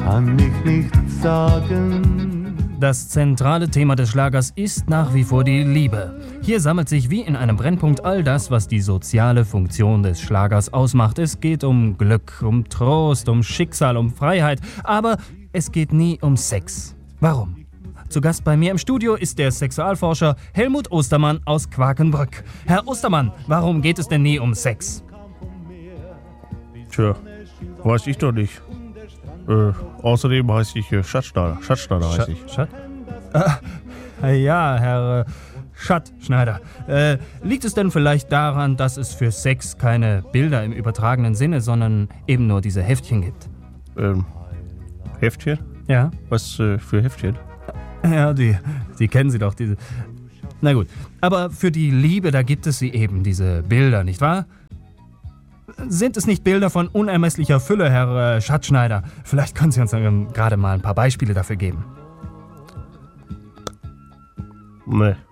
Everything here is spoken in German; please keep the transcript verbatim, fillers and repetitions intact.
kann ich nicht sagen. Das zentrale Thema des Schlagers ist nach wie vor die Liebe. Hier sammelt sich wie in einem Brennpunkt all das, was die soziale Funktion des Schlagers ausmacht. Es geht um Glück, um Trost, um Schicksal, um Freiheit, aber es geht nie um Sex. Warum? Zu Gast bei mir im Studio ist der Sexualforscher Helmut Ostermann aus Quakenbrück. Herr Ostermann, warum geht es denn nie um Sex? Tja, weiß ich doch nicht. Äh, außerdem heiße ich äh, Schatzschneider. Schatzschneider heiße ich. Schat? Ah, ja, Herr äh, Schatzschneider. Äh, liegt es denn vielleicht daran, dass es für Sex keine Bilder im übertragenen Sinne, sondern eben nur diese Heftchen gibt? Ähm, Heftchen? Ja? Was äh, für Heftchen? Ja, die, die kennen Sie doch, diese... Na gut, aber für die Liebe, da gibt es sie eben, diese Bilder, nicht wahr? Sind es nicht Bilder von unermesslicher Fülle, Herr äh, Schatzschneider? Vielleicht können Sie uns ähm, gerade mal ein paar Beispiele dafür geben. Nee.